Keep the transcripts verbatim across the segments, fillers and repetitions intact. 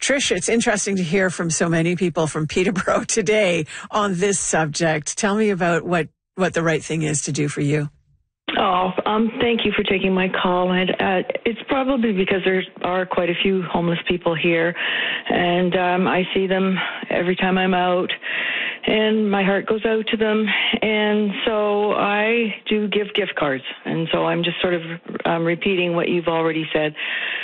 Trish, it's interesting to hear from so many people from Peterborough today on this subject. Tell me about what, what the right thing is to do for you. Oh, um, thank you for taking my call. And uh, it's probably because there are quite a few homeless people here, and um, I see them every time I'm out, and my heart goes out to them. And so I do give gift cards, and so I'm just sort of um, repeating what you've already said.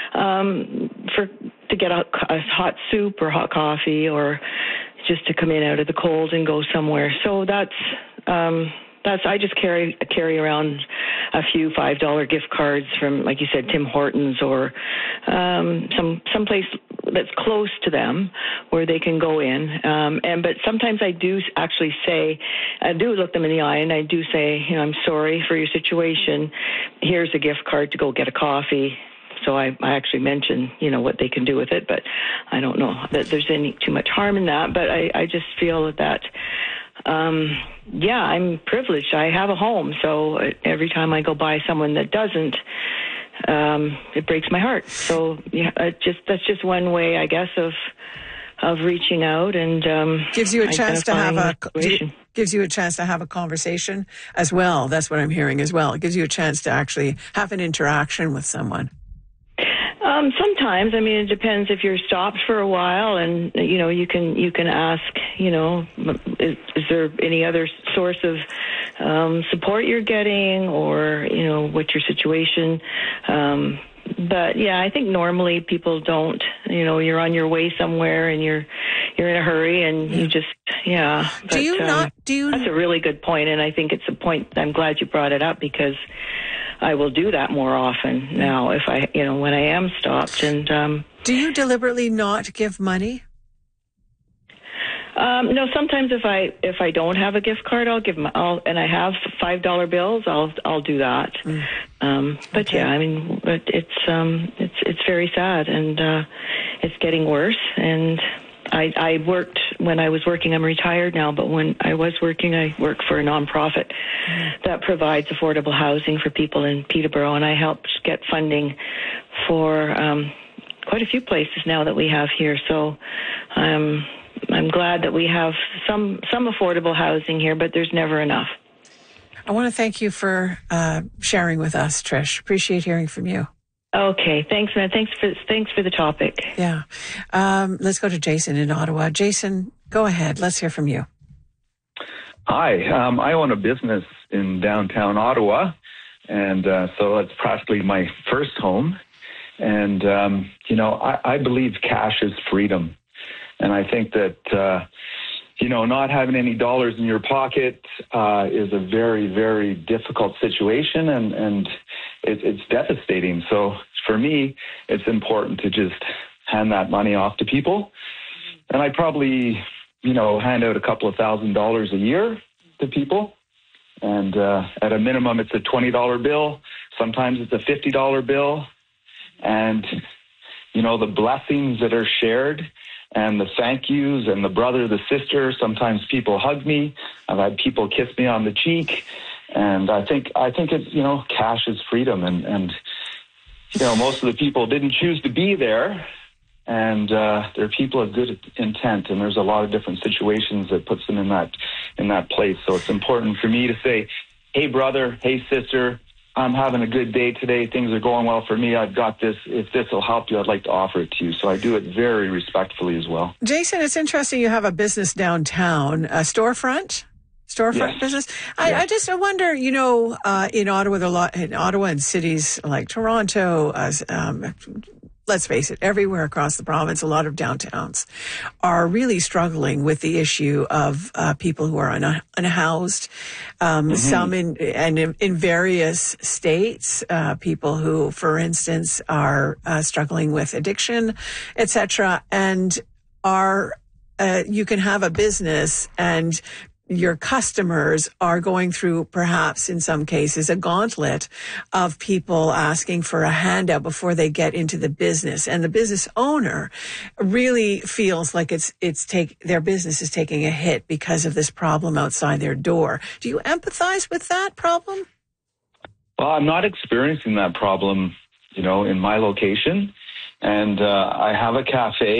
Um, for to get a, a hot soup or hot coffee, or just to come in out of the cold and go somewhere. So that's. Um, That's I just carry carry around a few five dollar gift cards from, like you said, Tim Hortons or um, some some place that's close to them where they can go in. Um, and but sometimes I do actually say, I do look them in the eye and I do say, you know, I'm sorry for your situation. Here's a gift card to go get a coffee. So I, I actually mention, you know, what they can do with it, but I don't know that there's any too much harm in that. But I, I just feel that. Um, yeah, I'm privileged. I have a home, so every time I go by someone that doesn't, um, it breaks my heart. So yeah, it just that's just one way, I guess, of of reaching out and um, gives you a chance to have a gives you a chance to have a conversation as well. That's what I'm hearing as well. It gives you a chance to actually have an interaction with someone. Um, sometimes, I mean, it depends if you're stopped for a while, and you know, you can you can ask, you know, is, is there any other source of um, support you're getting, or you know, what's your situation? Um, but yeah, I think normally people don't. You know, you're on your way somewhere, and you're you're in a hurry, and yeah. you just yeah. But, do you um, not? Do you? That's a really good point, and I think it's a point. I'm glad you brought it up because I will do that more often now if I, you know, when I am stopped. And um, do you deliberately not give money? Um, no, sometimes if I if I don't have a gift card, I'll give them. I'll, and I have five dollar bills. I'll I'll do that. Mm. Um, but okay. yeah, I mean, but it's um it's it's very sad, and uh, it's getting worse. And I, I worked when I was working. I'm retired now, but when I was working, I worked for a nonprofit mm. that provides affordable housing for people in Peterborough, and I helped get funding for um, quite a few places now that we have here. So um, I'm glad that we have some some affordable housing here, but there's never enough. I want to thank you for uh, sharing with us, Trish. Appreciate hearing from you. Okay, thanks, man. Thanks for thanks for the topic. Yeah, um, let's go to Jason in Ottawa. Jason, go ahead. Let's hear from you. Hi, um, I own a business in downtown Ottawa, and uh, so it's practically my first home. And um, you know, I, I believe cash is freedom, and I think that uh, you know, not having any dollars in your pocket uh, is a very, very difficult situation, and and it, it's devastating. So for me, it's important to just hand that money off to people. And I probably, you know, hand out a couple of thousand dollars a year to people. And uh, at a minimum, it's a twenty dollar bill. Sometimes it's a fifty dollar bill. And, you know, the blessings that are shared and the thank yous and the brother, the sister, sometimes people hug me. I've had people kiss me on the cheek. And I think I think it's, you know, cash is freedom. And, and you know, most of the people didn't choose to be there. And uh, they're people of good intent. And there's a lot of different situations that puts them in that in that place. So it's important for me to say, hey, brother, hey, sister, I'm having a good day today. Things are going well for me. I've got this. If this will help you, I'd like to offer it to you. So I do it very respectfully as well. Jason, it's interesting you have a business downtown, a storefront. Storefront yes. business. I, yes. I just I wonder, you know, uh, in Ottawa, there are a lot in Ottawa and cities like Toronto, uh, um, let's face it, everywhere across the province, a lot of downtowns are really struggling with the issue of uh, people who are un- unhoused. Um, mm-hmm. Some in and in, in various states, uh, people who, for instance, are uh, struggling with addiction, et cetera, and are uh, you can have a business and your customers are going through, perhaps in some cases, a gauntlet of people asking for a handout before they get into the business. And the business owner really feels like it's, it's take, their business is taking a hit because of this problem outside their door. Do you empathize with that problem? Well, I'm not experiencing that problem, you know, in my location. And uh, I have a cafe.